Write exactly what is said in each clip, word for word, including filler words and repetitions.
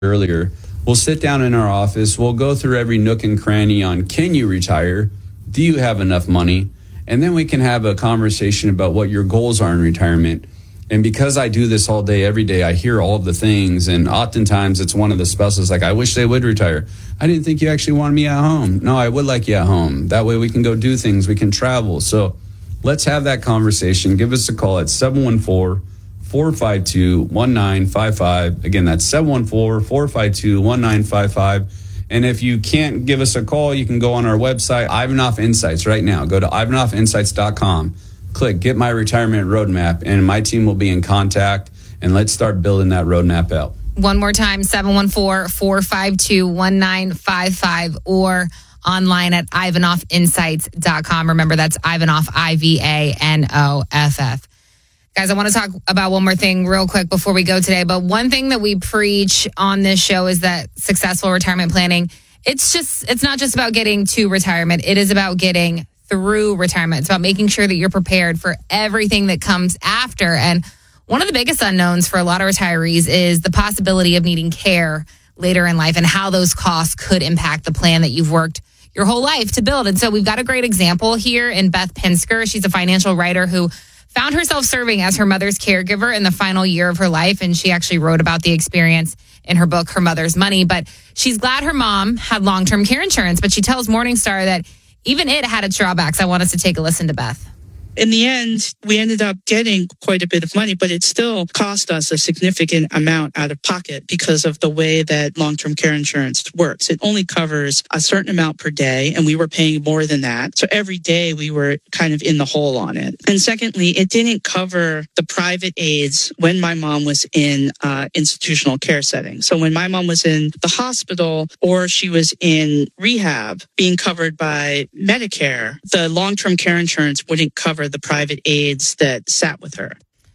earlier. We'll sit down in our office. We'll go through every nook and cranny on, can you retire? Do you have enough money? And then we can have a conversation about what your goals are in retirement. And because I do this all day, every day, I hear all of the things. And oftentimes it's one of the spouses like, I wish they would retire. I didn't think you actually wanted me at home. No, I would like you at home. That way we can go do things. We can travel. So let's have that conversation. Give us a call at seven one four, four five two, one nine five five. Again, that's seven one four, four five two, one nine five five. And if you can't give us a call, you can go on our website, Ivanhoff Insights, right now. Go to ivanhoff insights dot com. Click Get My Retirement Roadmap, and my team will be in contact, and let's start building that roadmap out. One more time, seven one four, four five two, one nine five five, or online at ivanhoff insights dot com. Remember, that's Ivanhoff, I V A N O F F. Guys, I want to talk about one more thing real quick before we go today. But one thing that we preach on this show is that successful retirement planning, it's just, it's not just about getting to retirement. It is about getting through retirement. It's about making sure that you're prepared for everything that comes after. And one of the biggest unknowns for a lot of retirees is the possibility of needing care later in life and how those costs could impact the plan that you've worked your whole life to build. And so we've got a great example here in Beth Pinsker. She's a financial writer who found herself serving as her mother's caregiver in the final year of her life. And she actually wrote about the experience in her book, Her Mother's Money. But she's glad her mom had long-term care insurance. But she tells Morningstar that even it had its drawbacks. I want us to take a listen to Beth. In the end, we ended up getting quite a bit of money, but it still cost us a significant amount out of pocket because of the way that long-term care insurance works. It only covers a certain amount per day, and we were paying more than that. So every day we were kind of in the hole on it. And secondly, it didn't cover the private aids when my mom was in uh, institutional care settings. So when my mom was in the hospital or she was in rehab being covered by Medicare, the long-term care insurance wouldn't cover the private aids that sat with her.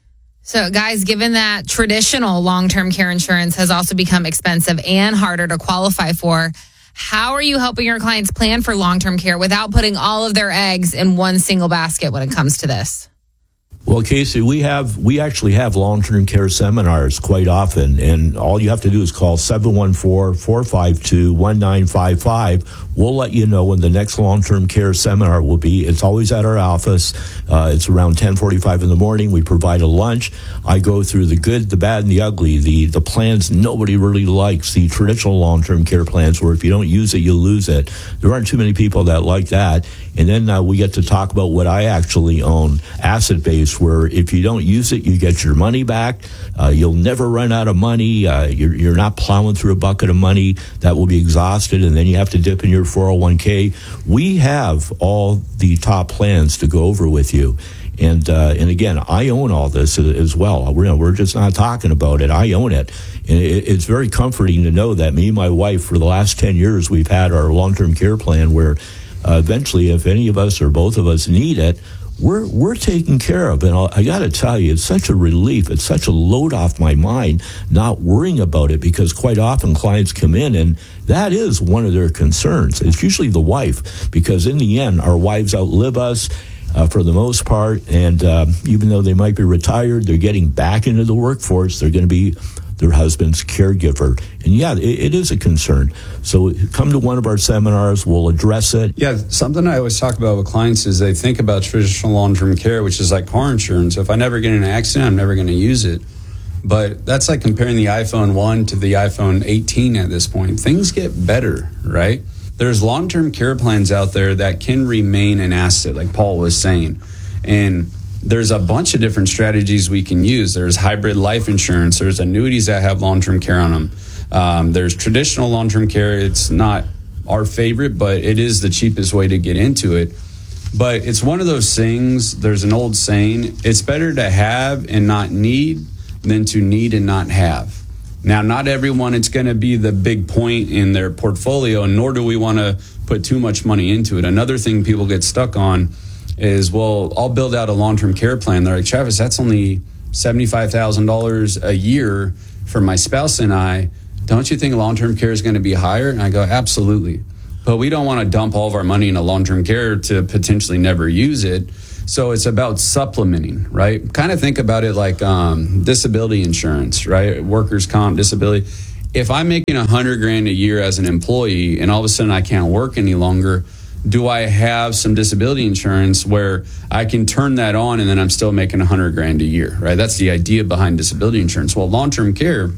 So, guys, given that traditional long-term care insurance has also become expensive and harder to qualify for, how are you helping your clients plan for long-term care without putting all of their eggs in one single basket when it comes to this? Well, Casey, we have we actually have long-term care seminars quite often, and all you have to do is call seven one four, four five two, one nine five five. We'll let you know when the next long-term care seminar will be. It's always at our office. Uh, it's around ten forty-five in the morning. We provide a lunch. I go through the good, the bad, and the ugly, the, the plans nobody really likes, the traditional long-term care plans where if you don't use it, you lose it. There aren't too many people that like that. And then uh, we get to talk about what I actually own, asset-based, where if you don't use it, you get your money back. Uh, you'll never run out of money. Uh, you're, you're not plowing through a bucket of money that will be exhausted, and then you have to dip in your four oh one k. We have all the top plans to go over with you. And uh, and again, I own all this as well. We're, we're just not talking about it. I own it. And it, it's very comforting to know that me and my wife, for the last ten years, we've had our long-term care plan where uh, eventually, if any of us or both of us need it, we're we're taken care of. And I'll, I got to tell you, it's such a relief. It's such a load off my mind not worrying about it, because quite often clients come in and that is one of their concerns. It's usually the wife, because in the end, our wives outlive us uh, for the most part. And uh, even though they might be retired, they're getting back into the workforce. They're going to be their husband's caregiver. And yeah, it, it is a concern. So come to one of our seminars. We'll address it. Yeah, something I always talk about with clients is they think about traditional long-term care, which is like car insurance. If I never get in an accident, I'm never going to use it. But that's like comparing the iPhone one to the iPhone eighteen at this point. Things get better, right? There's long-term care plans out there that can remain an asset, like Paul was saying. And there's a bunch of different strategies we can use. There's hybrid life insurance. There's annuities that have long-term care on them. Um, there's traditional long-term care. It's not our favorite, but it is the cheapest way to get into it. But it's one of those things, there's an old saying, it's better to have and not need than to need and not have. Now, not everyone, it's going to be the big point in their portfolio, nor do we want to put too much money into it. Another thing people get stuck on is, well, I'll build out a long-term care plan. They're like, Travis, that's only seventy-five thousand dollars a year for my spouse and I. Don't you think long-term care is going to be higher? And I go, absolutely. But we don't want to dump all of our money into long-term care to potentially never use it. So it's about supplementing, right? Kind of think about it like um, disability insurance, right? Workers' comp, disability. if I'm making a hundred grand a year as an employee and all of a sudden I can't work any longer, do I have some disability insurance where I can turn that on and then I'm still making a hundred grand a year, right? That's the idea behind disability insurance. Well, long-term care,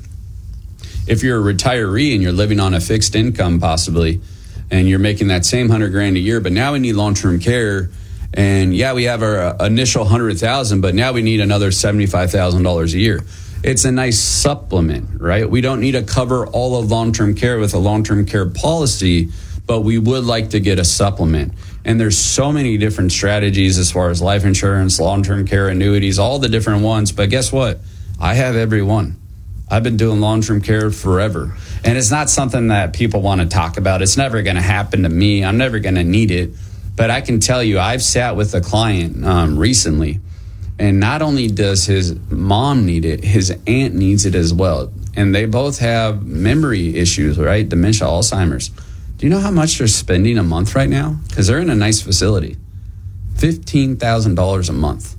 if you're a retiree and you're living on a fixed income possibly, and you're making that same hundred grand a year, but now we need long-term care. And yeah, we have our initial hundred thousand, but now we need another seventy-five thousand dollars a year. It's a nice supplement, right? We don't need to cover all of long-term care with a long-term care policy, but we would like to get a supplement. And there's so many different strategies as far as life insurance, long-term care, annuities, all the different ones. But guess what? I have every one. I've been doing long-term care forever. And it's not something that people want to talk about. It's never going to happen to me. I'm never going to need it. But I can tell you, I've sat with a client um, recently, and not only does his mom need it, his aunt needs it as well. And they both have memory issues, right? Dementia, Alzheimer's. Do you know how much they're spending a month right now? Because they're in a nice facility. fifteen thousand dollars a month.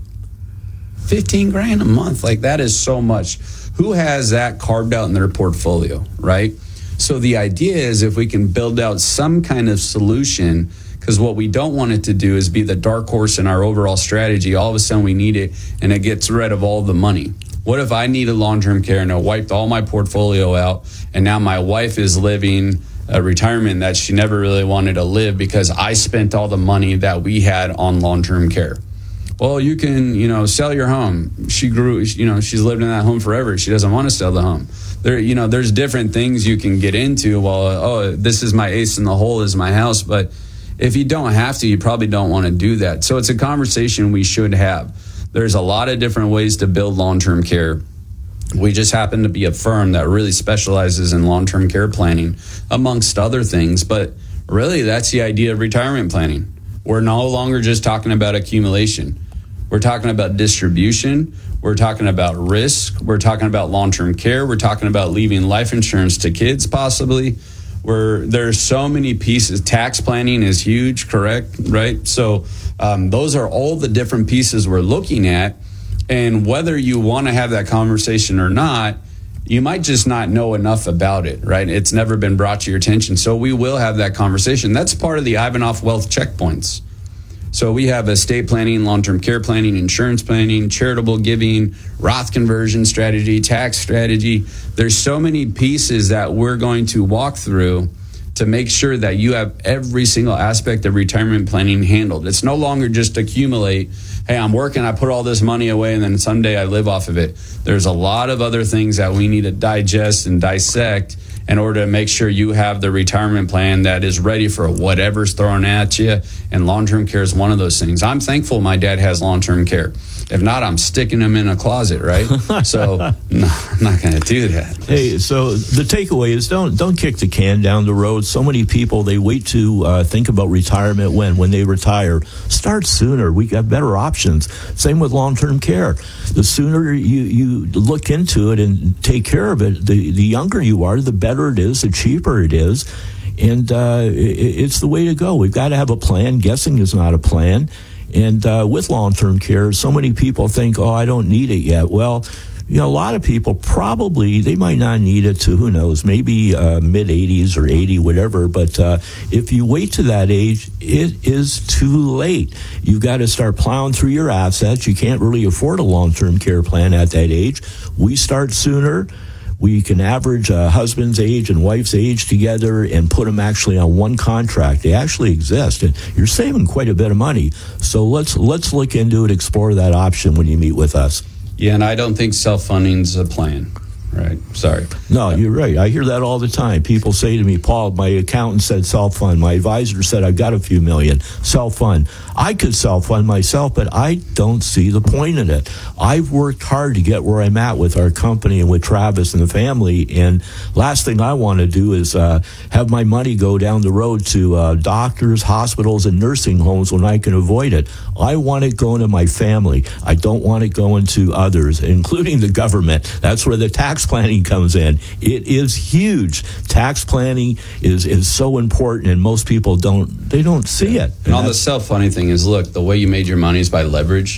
fifteen grand a month. Like, that is so much. Who has that carved out in their portfolio, right? So the idea is if we can build out some kind of solution, because what we don't want it to do is be the dark horse in our overall strategy. All of a sudden we need it and it gets rid of all the money. What if I needed long-term care and I wiped all my portfolio out and now my wife is living a retirement that she never really wanted to live because I spent all the money that we had on long-term care? Well, you can, you know, sell your home. She grew, you know, she's lived in that home forever. She doesn't want to sell the home. There, you know, there's different things you can get into. Well, oh, this is my ace in the hole is my house. But if you don't have to, you probably don't want to do that. So it's a conversation we should have. There's a lot of different ways to build long-term care. We just happen to be a firm that really specializes in long-term care planning, amongst other things. But really, that's the idea of retirement planning. We're no longer just talking about accumulation. We're talking about distribution. We're talking about risk. We're talking about long-term care. We're talking about leaving life insurance to kids, possibly. Where there's so many pieces. Tax planning is huge, correct? Right? So um, those are all the different pieces we're looking at. And whether you want to have that conversation or not, you might just not know enough about it, right? It's never been brought to your attention. So we will have that conversation. That's part of the Ivanhoff Wealth Checkpoints. So we have estate planning, long-term care planning, insurance planning, charitable giving, Roth conversion strategy, tax strategy. There's so many pieces that we're going to walk through to make sure that you have every single aspect of retirement planning handled. It's no longer just accumulate, hey, I'm working, I put all this money away, and then someday I live off of it. There's a lot of other things that we need to digest and dissect in order to make sure you have the retirement plan that is ready for whatever's thrown at you. And long-term care is one of those things. I'm thankful my dad has long-term care. If not, I'm sticking him in a closet, right? So no, I'm not going to do that. Hey, so the takeaway is don't don't kick the can down the road. So many people, they wait to uh, think about retirement when when they retire. Start sooner. We got better options. Same with long-term care. The sooner you, you look into it and take care of it, the, the younger you are, the better it is, the cheaper it is. And uh, it, it's the way to go. We've got to have a plan. Guessing is not a plan. And uh, with long-term care, so many people think, oh, I don't need it yet. Well, you know, a lot of people probably, they might not need it to, who knows, maybe uh, mid-eighties or eighty, whatever. But uh, if you wait to that age, it is too late. You've got to start plowing through your assets. You can't really afford a long-term care plan at that age. We start sooner. We can average a husband's age and wife's age together and put them actually on one contract. They actually exist, and you're saving quite a bit of money. So let's let's look into it, explore that option when you meet with us. Yeah, and I don't think self-funding's a plan. Right. Sorry. No, you're right. I hear that all the time. People say to me, Paul, my accountant said self-fund. My advisor said I've got a few million. Self-fund. I could self-fund myself, but I don't see the point in it. I've worked hard to get where I'm at with our company and with Travis and the family. And last thing I want to do is uh, have my money go down the road to uh, doctors, hospitals, and nursing homes when I can avoid it. I want it going to my family. I don't want it going to others, including the government. That's where the tax planning comes in. It is huge. Tax planning is is so important, and most people don't they don't see it. And all the self-funding thing is, look, the way you made your money is by leverage.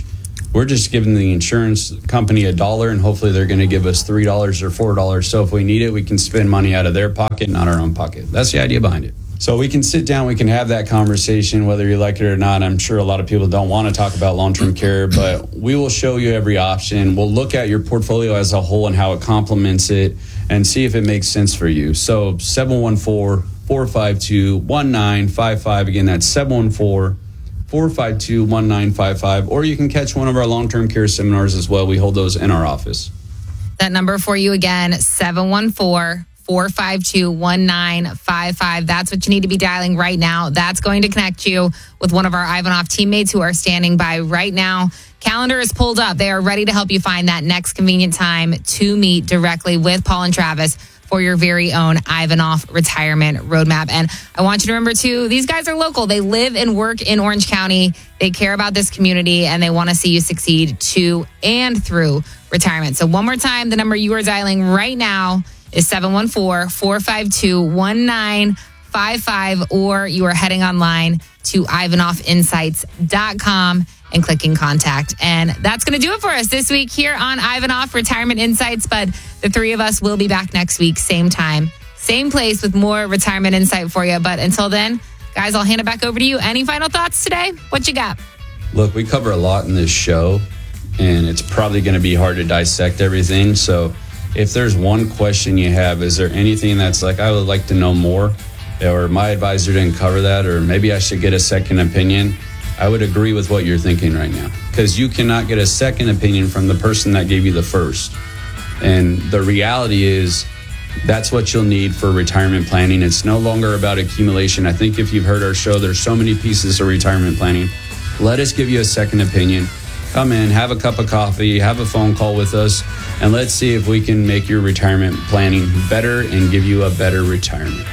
We're just giving the insurance company a dollar, and hopefully they're going to give us three dollars or four dollars. So if we need it, we can spend money out of their pocket, not our own pocket. That's the idea behind it. So we can sit down, we can have that conversation, whether you like it or not. I'm sure a lot of people don't want to talk about long-term care, but we will show you every option. We'll look at your portfolio as a whole and how it complements it and see if it makes sense for you. So seven one four, four five two, one nine five five. Again, that's seven one four, four five two, one nine five five. Or you can catch one of our long-term care seminars as well. We hold those in our office. That number for you again, seven one four, four five two, one nine five five. That's what you need to be dialing right now. That's going to connect you with one of our Ivanhoff teammates who are standing by right now. Calendar is pulled up. They are ready to help you find that next convenient time to meet directly with Paul and Travis for your very own Ivanhoff retirement roadmap. And I want you to remember, too, these guys are local. They live and work in Orange County. They care about this community, and they want to see you succeed to and through retirement. So one more time, the number you are dialing right now is seven one four, four five two, one nine five five, or you are heading online to ivanhoff insights dot com and clicking contact. And that's going to do it for us this week here on Ivanhoff Retirement Insights. But the three of us will be back next week, same time, same place, with more retirement insight for you. But until then, guys, I'll hand it back over to you. Any final thoughts today? What you got? Look, we cover a lot in this show, and it's probably going to be hard to dissect everything. So if there's one question you have, is there anything that's like, I would like to know more, or my advisor didn't cover that, or maybe I should get a second opinion? I would agree with what you're thinking right now, because you cannot get a second opinion from the person that gave you the first. And the reality is that's what you'll need for retirement planning. It's no longer about accumulation. I think if you've heard our show, there's so many pieces of retirement planning. Let us give you a second opinion. Come in, have a cup of coffee, have a phone call with us, and let's see if we can make your retirement planning better and give you a better retirement.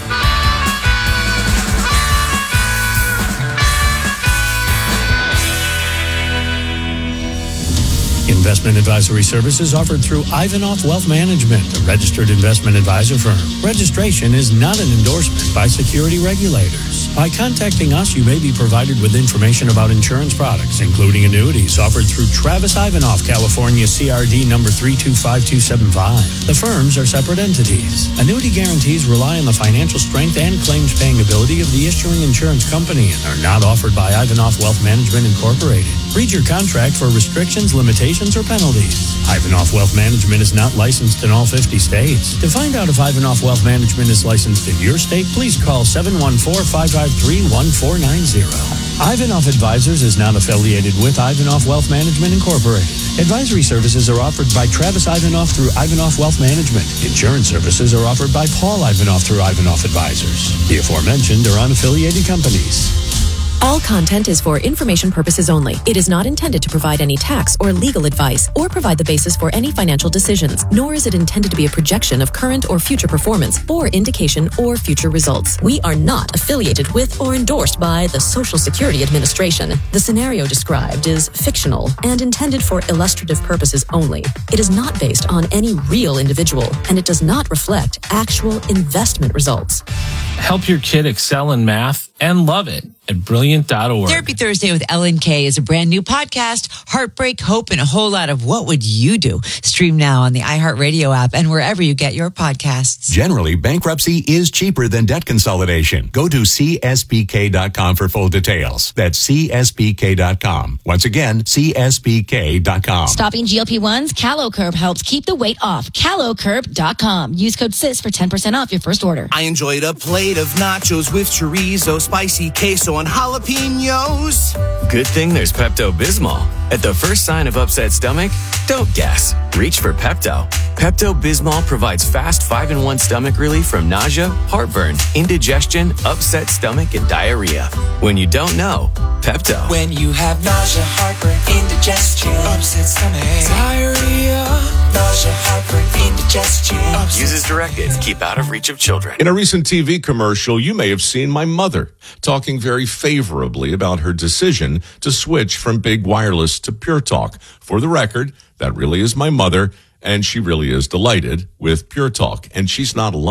Investment advisory services offered through Ivanhoff Wealth Management, a registered investment advisor firm. Registration is not an endorsement by security regulators. By contacting us, you may be provided with information about insurance products, including annuities offered through Travis Ivanhoff, California C R D number three two five two seven five. The firms are separate entities. Annuity guarantees rely on the financial strength and claims paying ability of the issuing insurance company and are not offered by Ivanhoff Wealth Management Incorporated. Read your contract for restrictions, limitations, or penalties. Ivanhoff Wealth Management is not licensed in all fifty states. To find out if Ivanhoff Wealth Management is licensed in your state, please call seven one four, five five three, one four nine zero. Ivanhoff Advisors is not affiliated with Ivanhoff Wealth Management Incorporated. Advisory services are offered by Travis Ivanhoff through Ivanhoff Wealth Management. Insurance services are offered by Paul Ivanhoff through Ivanhoff Advisors. The aforementioned are unaffiliated companies. All content is for information purposes only. It is not intended to provide any tax or legal advice or provide the basis for any financial decisions, nor is it intended to be a projection of current or future performance or indication or future results. We are not affiliated with or endorsed by the Social Security Administration. The scenario described is fictional and intended for illustrative purposes only. It is not based on any real individual, and it does not reflect actual investment results. Help your kid excel in math and love it at brilliant dot org. Therapy Thursday with Ellen Kay is a brand new podcast. Heartbreak, hope, and a whole lot of what would you do? Stream now on the iHeartRadio app and wherever you get your podcasts. Generally, bankruptcy is cheaper than debt consolidation. Go to C S P K dot com for full details. That's C S P K dot com. Once again, C S P K dot com. Stopping G L P ones? CaloCurb helps keep the weight off. Calo Curb dot com. Use code S I S for ten percent off your first order. I enjoyed a plate of nachos with chorizo, spicy queso, and jalapenos. Good thing there's Pepto-Bismol. At the first sign of upset stomach, don't guess. Reach for Pepto. Pepto-Bismol provides fast five in one stomach relief from nausea, heartburn, indigestion, upset stomach, and diarrhea. When you don't know, Pepto. When you have nausea, heartburn, indigestion, upset stomach, diarrhea, nausea, heartburn, indigestion. Use as directed. Keep out of reach of children. In a recent T V commercial, you may have seen my mother talking very favorably about her decision to switch from Big Wireless to Pure Talk. For the record, that really is my mother, and she really is delighted with Pure Talk, and she's not alone.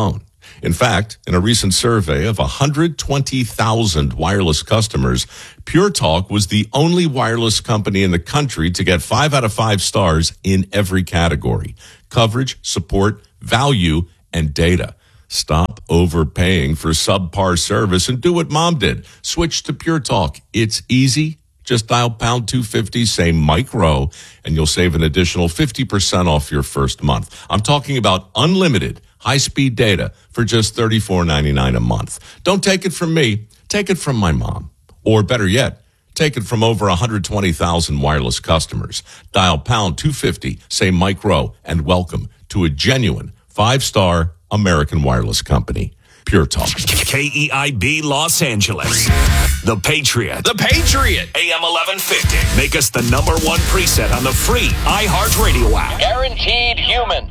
In fact, in a recent survey of one hundred twenty thousand wireless customers, Pure Talk was the only wireless company in the country to get five out of five stars in every category: coverage, support, value, and data. Stop overpaying for subpar service and do what Mom did. Switch to Pure Talk. It's easy. Just dial pound two fifty, say Mike Rowe, and you'll save an additional fifty percent off your first month. I'm talking about unlimited high-speed data for just thirty-four ninety-nine a month. Don't take it from me. Take it from my mom. Or better yet, take it from over one hundred twenty thousand wireless customers. Dial pound two fifty, say Mike Rowe, and welcome to a genuine five-star American wireless company. Pure Talk. K E I B Los Angeles. The Patriot. The Patriot. A M eleven fifty. Make us the number one preset on the free iHeartRadio app. Guaranteed human.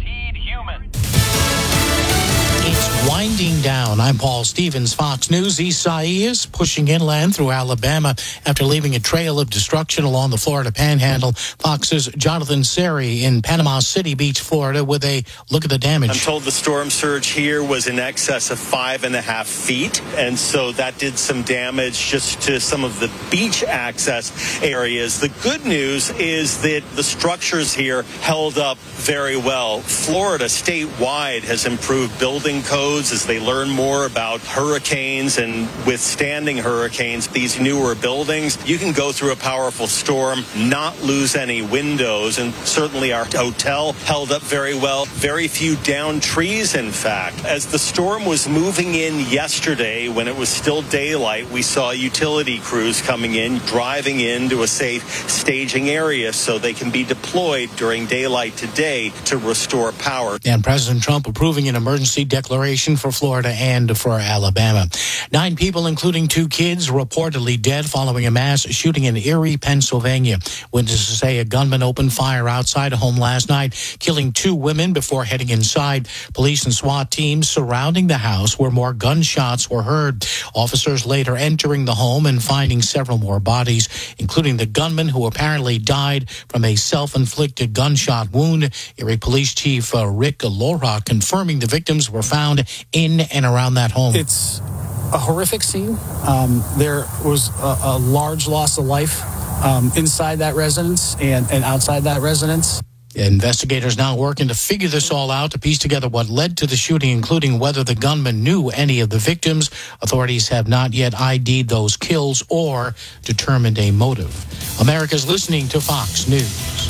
It's winding down. I'm Paul Stevens, Fox News. Isaias pushing inland through Alabama after leaving a trail of destruction along the Florida Panhandle. Fox's Jonathan Seri in Panama City Beach, Florida, with a look at the damage. I'm told the storm surge here was in excess of five and a half feet, and so that did some damage just to some of the beach access areas. The good news is that the structures here held up very well. Florida statewide has improved building codes as they learn more about hurricanes and withstanding hurricanes. These newer buildings, you can go through a powerful storm, not lose any windows, and certainly our hotel held up very well. Very few downed trees, in fact. As the storm was moving in yesterday, when it was still daylight, we saw utility crews coming in, driving into a safe staging area so they can be deployed during daylight today to restore power. And President Trump approving an emergency declaration for Florida and for Alabama. Nine people, including two kids, reportedly dead following a mass shooting in Erie, Pennsylvania. Witnesses say a gunman opened fire outside a home last night, killing two women before heading inside. Police and SWAT teams surrounding the house where more gunshots were heard. Officers later entering the home and finding several more bodies, including the gunman who apparently died from a self-inflicted gunshot wound. Erie Police Chief uh, Rick Lora confirming the victims were found in and around that home. It's a horrific scene. Um, there was a, a large loss of life um, inside that residence and, and outside that residence. Investigators now working to figure this all out, to piece together what led to the shooting, including whether the gunman knew any of the victims. Authorities have not yet I D'd those kills or determined a motive. America's listening to Fox News.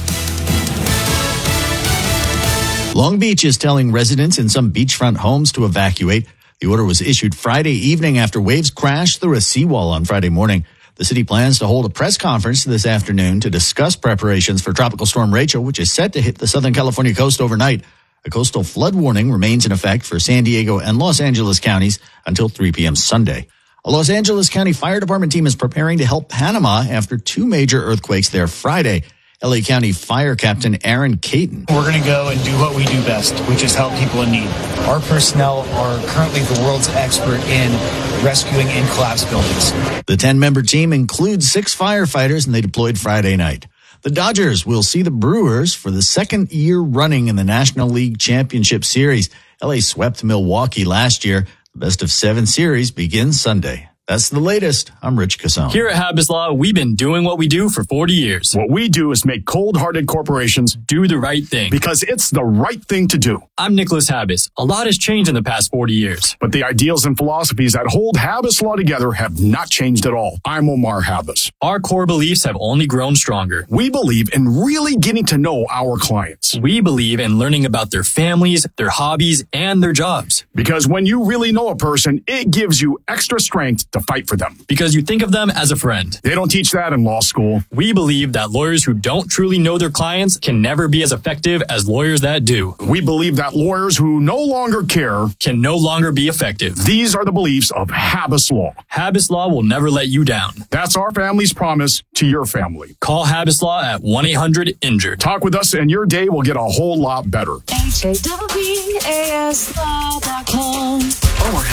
Long Beach is telling residents in some beachfront homes to evacuate. The order was issued Friday evening after waves crashed through a seawall on Friday morning. The city plans to hold a press conference this afternoon to discuss preparations for Tropical Storm Rachel, which is set to hit the Southern California coast overnight. A coastal flood warning remains in effect for San Diego and Los Angeles counties until three p.m. Sunday. A Los Angeles County Fire Department team is preparing to help Panama after two major earthquakes there Friday. L A County Fire Captain Aaron Caton. We're going to go and do what we do best, which is help people in need. Our personnel are currently the world's expert in rescuing in collapsed buildings. The ten-member team includes six firefighters, and they deployed Friday night. The Dodgers will see the Brewers for the second year running in the National League Championship Series. L A swept Milwaukee last year. The best of seven series begins Sunday. That's the latest. I'm Rich Casson. Here at Habas Law, we've been doing what we do for forty years. What we do is make cold-hearted corporations do the right thing. Because it's the right thing to do. I'm Nicholas Habas. A lot has changed in the past forty years. But the ideals and philosophies that hold Habas Law together have not changed at all. I'm Omar Habas. Our core beliefs have only grown stronger. We believe in really getting to know our clients. We believe in learning about their families, their hobbies, and their jobs. Because when you really know a person, it gives you extra strength to fight for them. Because you think of them as a friend. They don't teach that in law school. We believe that lawyers who don't truly know their clients can never be as effective as lawyers that do. We believe that lawyers who no longer care can no longer be effective. These are the beliefs of Habas Law. Habas Law will never let you down. That's our family's promise to your family. Call Habas Law at one eight hundred injured. Talk with us and your day will get a whole lot better. H A W A S law dot com. Omar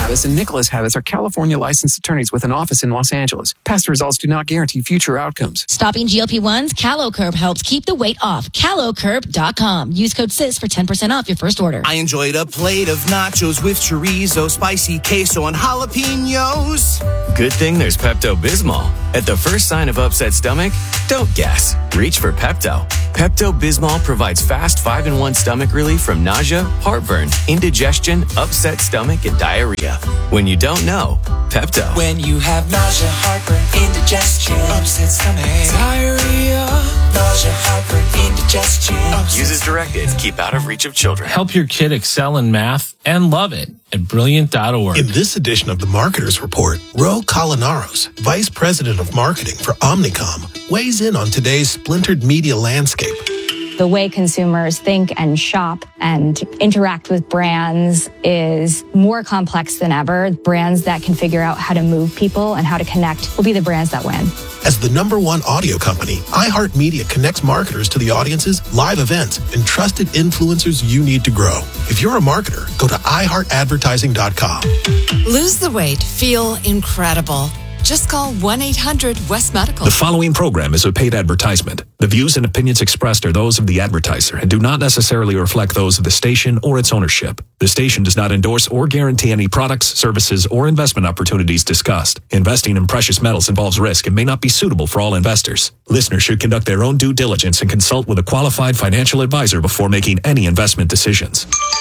Habas and Nicholas Habas are California licensed attorneys with an office in Los Angeles. Past results do not guarantee future outcomes. Stopping G L P ones? CaloCurb helps keep the weight off. Calo Curb dot com. Use code S I S for ten percent off your first order. I enjoyed a plate of nachos with chorizo, spicy queso, and jalapenos. Good thing there's Pepto-Bismol. At the first sign of upset stomach, don't guess. Reach for Pepto. Pepto-Bismol provides fast five in one stomach relief from nausea, heartburn, indigestion, upset stomach, and diarrhea. When you don't know, Pepto. When you have nausea, heartburn, indigestion, upset stomach, diarrhea, nausea, heartburn, indigestion. Use as directed. Keep out of reach of children. Help your kid excel in math and love it at brilliant dot org. In this edition of the Marketers Report, Ro Colinaros, Vice President of Marketing for Omnicom, weighs in on today's splintered media landscape. The way consumers think and shop and interact with brands is more complex than ever. Brands that can figure out how to move people and how to connect will be the brands that win. As the number one audio company, iHeartMedia connects marketers to the audiences, live events, and trusted influencers you need to grow. If you're a marketer, go to i heart advertising dot com. Lose the weight. Feel incredible. Just call one eight hundred West Medical. The following program is a paid advertisement. The views and opinions expressed are those of the advertiser and do not necessarily reflect those of the station or its ownership. The station does not endorse or guarantee any products, services, or investment opportunities discussed. Investing in precious metals involves risk and may not be suitable for all investors. Listeners should conduct their own due diligence and consult with a qualified financial advisor before making any investment decisions.